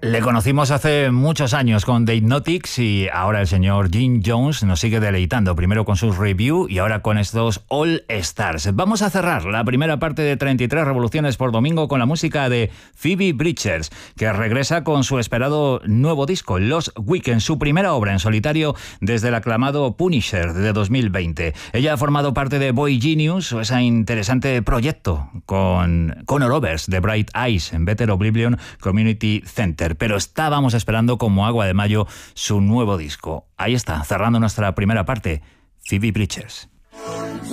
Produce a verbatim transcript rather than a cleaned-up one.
Le conocimos hace muchos años con The Hypnotics y ahora el señor Jim Jones nos sigue deleitando, primero con sus review y ahora con estos All Stars. Vamos a cerrar la primera parte de treinta y tres revoluciones por domingo con la música de Phoebe Bridgers, que regresa con su esperado nuevo disco, Lost Weekend, su primera obra en solitario desde el aclamado Punisher de dos mil veinte. Ella ha formado parte de Boy Genius, o ese interesante proyecto con Conor Oberst de Bright Eyes en Better Oblivion Community Center. Pero estábamos esperando como agua de mayo su nuevo disco. Ahí está, cerrando nuestra primera parte, Phoebe Bridgers.